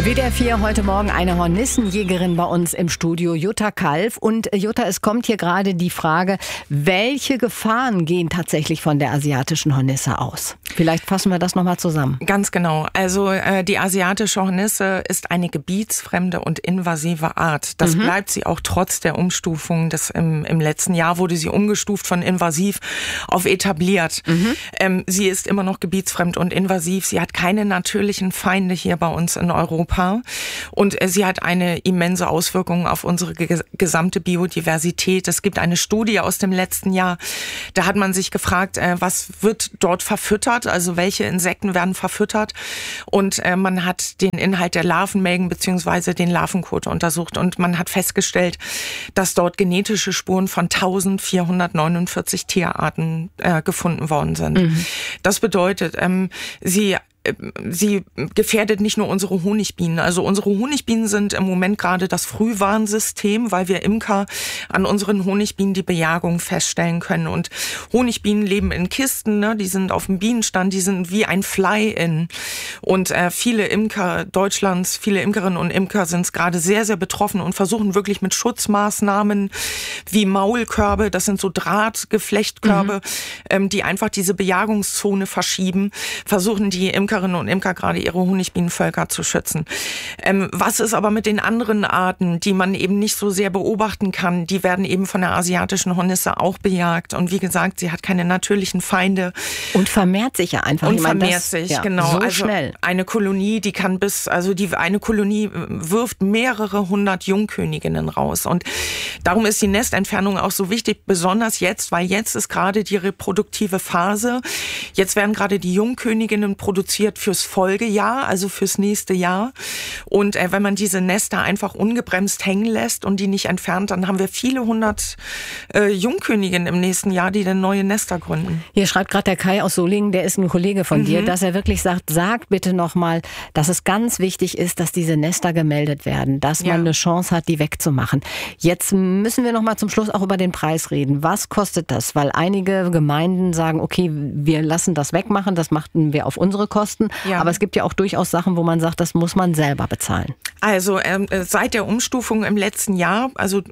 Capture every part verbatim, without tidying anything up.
W D R vier heute Morgen eine Hornissenjägerin bei uns im Studio, Jutta Kalf. Und äh, Jutta, es kommt hier gerade die Frage, welche Gefahren gehen tatsächlich von der asiatischen Hornisse aus? Vielleicht fassen wir das nochmal zusammen. Ganz genau. Also äh, die asiatische Hornisse ist eine gebietsfremde und invasive Art. Das mhm. bleibt sie auch trotz der Umstufung. Des, im, Im letzten Jahr wurde sie umgestuft von invasiv auf etabliert. Mhm. Ähm, sie ist immer noch gebietsfremd und invasiv. Sie hat keine natürlichen Feinde hier bei uns in Europa. Und sie hat eine immense Auswirkung auf unsere gesamte Biodiversität. Es gibt eine Studie aus dem letzten Jahr, da hat man sich gefragt, was wird dort verfüttert, also welche Insekten werden verfüttert. Und man hat den Inhalt der Larvenmägen bzw. den Larvenkot untersucht und man hat festgestellt, dass dort genetische Spuren von eintausendvierhundertneunundvierzig Tierarten äh, gefunden worden sind. Mhm. Das bedeutet, ähm, sie Sie gefährdet nicht nur unsere Honigbienen. Also unsere Honigbienen sind im Moment gerade das Frühwarnsystem, weil wir Imker an unseren Honigbienen die Bejagung feststellen können. Und Honigbienen leben in Kisten, ne? Die sind auf dem Bienenstand, die sind wie ein Fly-in. Und äh, viele Imker Deutschlands, viele Imkerinnen und Imker sind gerade sehr, sehr betroffen und versuchen wirklich mit Schutzmaßnahmen wie Maulkörbe, das sind so Drahtgeflechtkörbe, mhm. ähm, die einfach diese Bejagungszone verschieben, versuchen die Imker Imkerinnen und Imker gerade ihre Honigbienenvölker zu schützen. Ähm, was ist aber mit den anderen Arten, die man eben nicht so sehr beobachten kann? Die werden eben von der asiatischen Hornisse auch bejagt. Und wie gesagt, sie hat keine natürlichen Feinde. Und vermehrt sich ja einfach. Und ich meine, vermehrt das, sich, ja, genau. So also schnell. Eine Kolonie, die kann bis, also die, eine Kolonie wirft mehrere hundert Jungköniginnen raus. Und darum ist die Nestentfernung auch so wichtig, besonders jetzt, weil jetzt ist gerade die reproduktive Phase. Jetzt werden gerade die Jungköniginnen produziert fürs Folgejahr, also fürs nächste Jahr. Und äh, wenn man diese Nester einfach ungebremst hängen lässt und die nicht entfernt, dann haben wir viele hundert äh, Jungköniginnen im nächsten Jahr, die dann neue Nester gründen. Hier schreibt gerade der Kai aus Solingen, der ist ein Kollege von mhm. dir, dass er wirklich sagt, sag bitte nochmal, dass es ganz wichtig ist, dass diese Nester gemeldet werden, dass ja. man eine Chance hat, die wegzumachen. Jetzt müssen wir nochmal zum Schluss auch über den Preis reden. Was kostet das? Weil einige Gemeinden sagen, okay, wir lassen das wegmachen, das machten wir auf unsere Kosten. Ja. Aber es gibt ja auch durchaus Sachen, wo man sagt, das muss man selber bezahlen. Also ähm, seit der Umstufung im letzten Jahr, also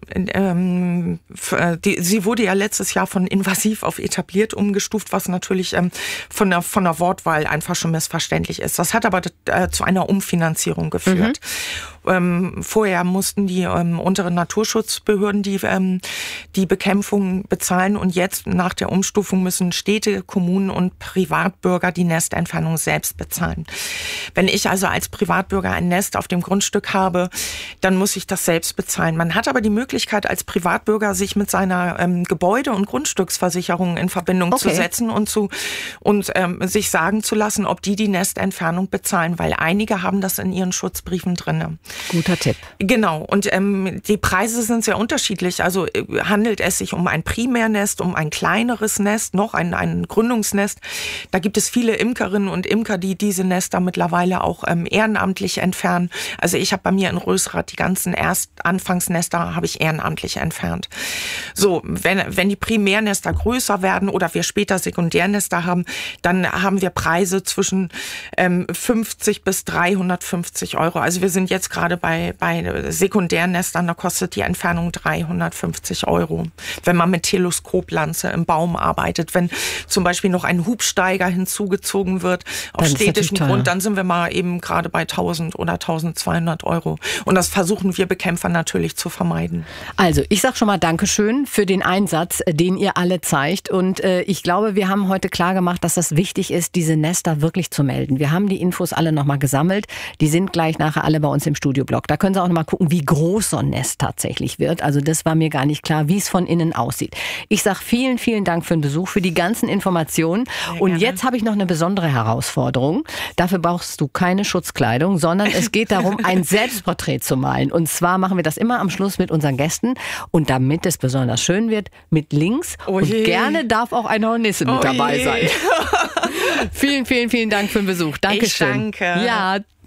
ähm, die, sie wurde ja letztes Jahr von invasiv auf etabliert umgestuft, was natürlich ähm, von, der, von der Wortwahl einfach schon missverständlich ist. Das hat aber äh, zu einer Umfinanzierung geführt. Mhm. Ähm, vorher mussten die ähm, unteren Naturschutzbehörden die, ähm, die Bekämpfung bezahlen und jetzt nach der Umstufung müssen Städte, Kommunen und Privatbürger die Nestentfernung selbst bezahlen. Wenn ich also als Privatbürger ein Nest auf dem Grundstück habe, dann muss ich das selbst bezahlen. Man hat aber die Möglichkeit als Privatbürger sich mit seiner ähm, Gebäude- und Grundstücksversicherung in Verbindung okay. zu setzen und zu und ähm, sich sagen zu lassen, ob die die Nestentfernung bezahlen, weil einige haben das in ihren Schutzbriefen drin. Guter Tipp. Genau. Und ähm, die Preise sind sehr unterschiedlich. Also äh, handelt es sich um ein Primärnest, um ein kleineres Nest, noch ein, ein Gründungsnest. Da gibt es viele Imkerinnen und Imker, die diese Nester mittlerweile auch ähm, ehrenamtlich entfernen. Also ich habe bei mir in Rösrath die ganzen Erst-Anfangsnester habe ich ehrenamtlich entfernt. So, wenn, wenn die Primärnester größer werden oder wir später Sekundärnester haben, dann haben wir Preise zwischen ähm, fünfzig bis dreihundertfünfzig Euro. Also wir sind jetzt gerade bei, bei Sekundärnestern, da kostet die Entfernung dreihundertfünfzig Euro. Wenn man mit Teleskoplanze im Baum arbeitet, wenn zum Beispiel noch ein Hubsteiger hinzugezogen wird auf städtischem Grund, dann sind wir mal eben gerade bei tausend oder tausendzweihundert Euro. Und das versuchen wir Bekämpfer natürlich zu vermeiden. Also ich sage schon mal Dankeschön für den Einsatz, den ihr alle zeigt. Und äh, ich glaube, wir haben heute klar gemacht, dass das wichtig ist, diese Nester wirklich zu melden. Wir haben die Infos alle nochmal gesammelt. Die sind gleich nachher alle bei uns im Studioblock. Da können Sie auch nochmal gucken, wie groß so ein Nest tatsächlich wird. Also das war mir gar nicht klar, wie es von innen aussieht. Ich sage vielen, vielen Dank für den Besuch, für die ganzen Informationen. Sehr Und gerne. Jetzt habe ich noch eine besondere Herausforderung. Dafür brauchst du keine Schutzkleidung, sondern es geht darum, ein Selbstporträt zu malen. Und zwar machen wir das immer am Schluss mit unseren Gästen. Und damit es besonders schön wird, mit Links. Oh und je. gerne darf auch eine Hornisse mit oh dabei je. sein. Vielen, vielen, vielen Dank für den Besuch. Dankeschön. Ich danke. Ja.